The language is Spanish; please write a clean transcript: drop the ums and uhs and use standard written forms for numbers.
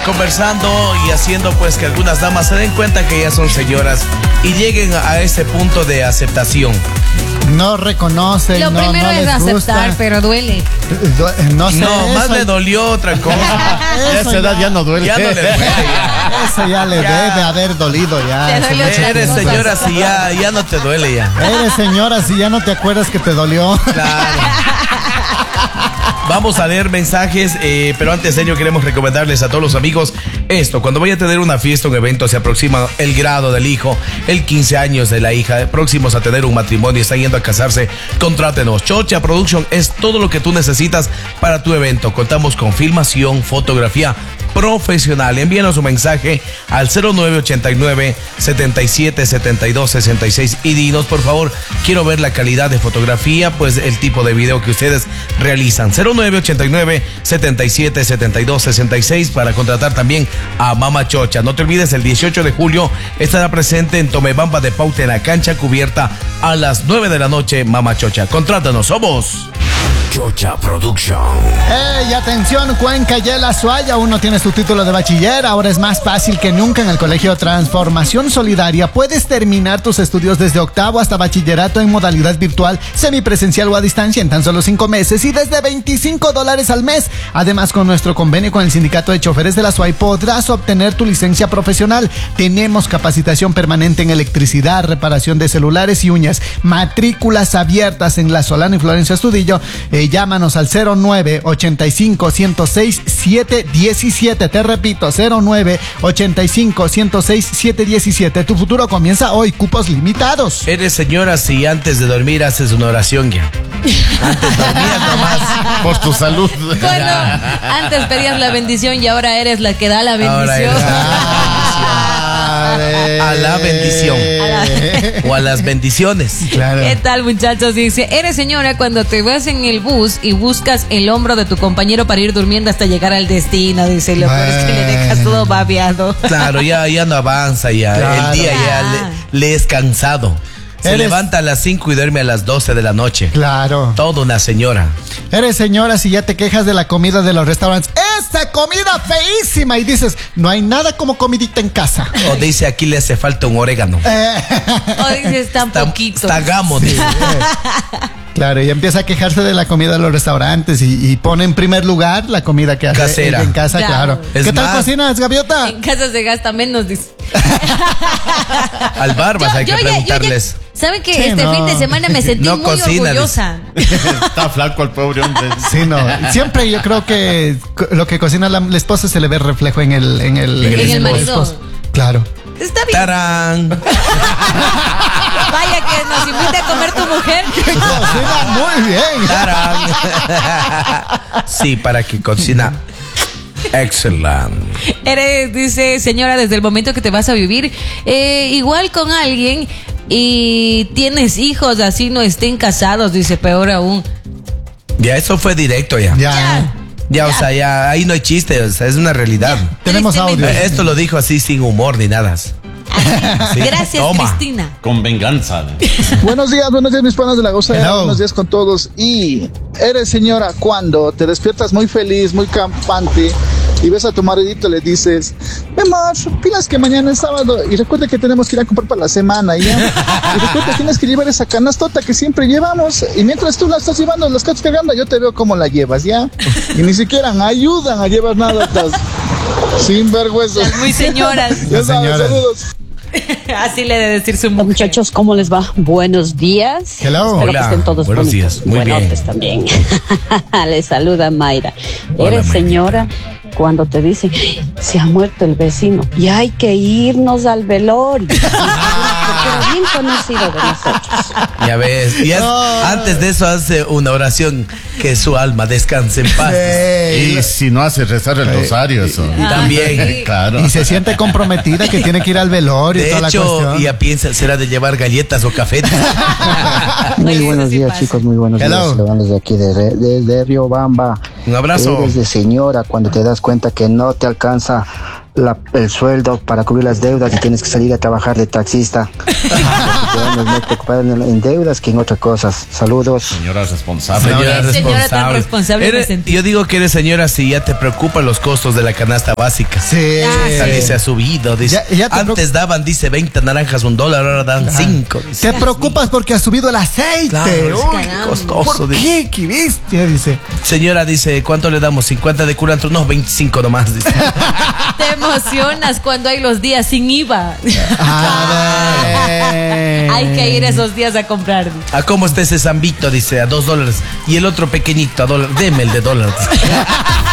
conversando y haciendo pues que algunas damas se den cuenta que ya son señoras y lleguen a ese punto de aceptación. No reconocen, Lo primero es aceptar, pero duele. No sé. No, más le dolió otra cosa. A esa edad ya no duele. Ya no le duele. Ya. Eso ya le debe haber dolido ya. Te duele otra Eres cosa. señora si ya no te duele ya. Eres señora si ya no te acuerdas que te dolió. Claro. Vamos a leer mensajes, pero antes de ello queremos recomendarles a todos los amigos esto. Cuando vaya a tener una fiesta, un evento, se aproxima el grado del hijo, el 15 años de la hija, próximos a tener un matrimonio, están yendo a casarse, contrátenos. Chocha Production es todo lo que tú necesitas para tu evento. Contamos con filmación, fotografía profesional. Envíanos un mensaje al 0989-777266 y dinos, por favor, quiero ver la calidad de fotografía, pues el tipo de video que ustedes realizan. 0989-777266 para contratar también a Mama Chocha. No te olvides, el 18 de julio estará presente en Tomebamba de Pauta en la cancha cubierta a las 9 de la noche. Mama Chocha, contrátanos, somos Chocha Production. ¡Ey, atención, Cuenca y el Azuaya! Aún no tienes tu título de bachiller. Ahora es más fácil que nunca en el Colegio Transformación Solidaria. Puedes terminar tus estudios desde octavo hasta bachillerato en modalidad virtual, semipresencial o a distancia en tan solo 5 meses y desde $25 al mes. Además, con nuestro convenio con el Sindicato de Choferes de la SUAY podrás obtener tu licencia profesional. Tenemos capacitación permanente en electricidad, reparación de celulares y uñas. Matrículas abiertas en La Solana y Florencio Astudillo. Llámanos al 0985-106-717. Te repito, 0985-106-717. Tu futuro comienza hoy, cupos limitados. Eres señora si antes de dormir haces una oración ya. Antes dormías nomás. Por tu salud. Bueno, antes pedías la bendición y ahora eres la que da la Ahora bendición. A la bendición. O a las bendiciones. Claro. ¿Qué tal, muchachos? Dice, eres señora cuando te vas en el bus y buscas el hombro de tu compañero para ir durmiendo hasta llegar al destino. Dice, lo peor es que le dejas todo babeado. Claro, ya no avanza ya. Claro. El día ya le es cansado. Se levanta a las 5 y duerme a las 12 de la noche. Claro. Toda una señora. Eres señora si ya te quejas de la comida de los restaurantes. ¡Esta comida feísima! Y dices, no hay nada como comidita en casa. O dice, aquí le hace falta un orégano. O dices, tan poquito. Está gamo, dice. Claro, y empieza a quejarse de la comida de los restaurantes y pone en primer lugar la comida que hace Casera. ella en casa, Claro. claro. Es ¿Qué tal más- cocinas, Gaviota? En casa se gasta menos, dice. Al Barbas hay que preguntarles. ¿Saben que Sí, este no. fin de semana me sentí No muy cocina, orgullosa? Está flaco el pobre hombre. Sí, no. Siempre yo creo que lo que cocina la esposa se le ve reflejo en el marido. esposo. Claro. Está bien. ¡Tarán! Vaya que nos invite a comer tu mujer. Cocina muy bien. ¡Tarán! Sí, para que cocina. Excelente. Eres, dice, señora, desde el momento que te vas a vivir igual con alguien y tienes hijos, así no estén casados, dice, peor aún. Ya, eso fue directo ya. Ya, o sea, ya ahí no hay chiste, o sea, es una realidad. Tenemos audio. Esto lo dijo así sin humor ni nada. Sí. Gracias, Toma. Cristina. Con venganza. Buenos días, mis panas de la gozadera. Hello. Buenos días con todos. Y eres señora cuando te despiertas muy feliz, muy campante y ves a tu maridito y le dices, mi amor, pilas que mañana es sábado y recuerda que tenemos que ir a comprar para la semana ya. Y recuerda, tienes que llevar esa canastota que siempre llevamos y mientras tú la estás llevando, la estás cargando, yo te veo cómo la llevas ya. Y ni siquiera ayudan a llevar nada, estas sinvergüenzas. Las muy señoras. Ya sabes, Señoras. saludos. Así le debe decir su mujer. Muchachos, ¿cómo les va? Buenos días. Hello. Espero Hola. que estén todos Buenos bonitos. días. Muy bien. Buenotes también. Les saluda Mayra. Hola, Eres Mayra. señora cuando te dicen, se ha muerto el vecino y hay que irnos al velorio. Pero bien conocido de nosotros. Ya ves. Y antes de eso hace una oración, que su alma descanse en paz. Y si no hace rezar el rosario, eso. También. Claro. Y se siente comprometida que tiene que ir al velorio y De toda la hecho, cuestión. ya piensa, será de llevar galletas o café. Muy buenos sí días, pasa. chicos, muy buenos Hello. días. Le van desde aquí, de Riobamba. Un abrazo. Eres de señora cuando te das cuenta que no te alcanza el sueldo para cubrir las deudas y tienes que salir a trabajar de taxista. Más preocupado en deudas que en otras cosas. Saludos. Señora responsable. Señora tan responsable me sentí. Yo digo que eres señora si ya te preocupan los costos de la canasta básica. Sí. Se ha subido. Dice. Ya te Antes daban, dice, 20 naranjas, $1, ahora dan 5. Te preocupas porque ha subido el aceite. Claro, Uy, qué costoso. ¿por qué? ¿Qué bestia? Dice. Señora dice, ¿cuánto le damos? 50 de culantro. No, 25 nomás. Dice. Te emocionas cuando hay los días sin IVA. Hay que ir esos días a comprar. ¿A cómo está ese zambito? Dice, a $2. Y el otro pequeñito, a $1. Deme el de $1.